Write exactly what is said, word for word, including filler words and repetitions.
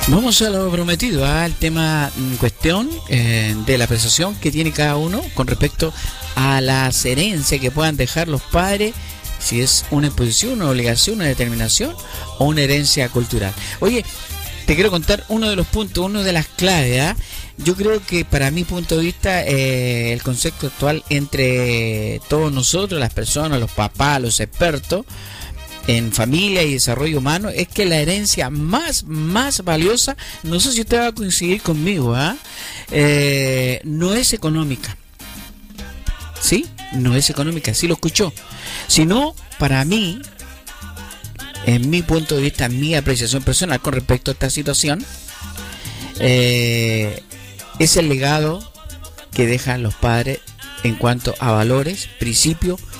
Vamos a lo prometido, al tema en cuestión eh, de la apreciación que tiene cada uno con respecto a las herencias que puedan dejar los padres, si es una imposición, una obligación, una determinación o una herencia cultural. Oye, te quiero contar uno de los puntos, uno de las claves. ¿eh? Yo creo que para mi punto de vista eh, el concepto actual entre todos nosotros, las personas, los papás, los expertos en familia y desarrollo humano, es que la herencia más, más valiosa, no sé si usted va a coincidir conmigo, ¿eh? Eh, no es económica, ¿sí? No es económica, sí lo escuchó, sino para mí, en mi punto de vista, mi apreciación personal con respecto a esta situación, eh, es el legado que dejan los padres en cuanto a valores, principios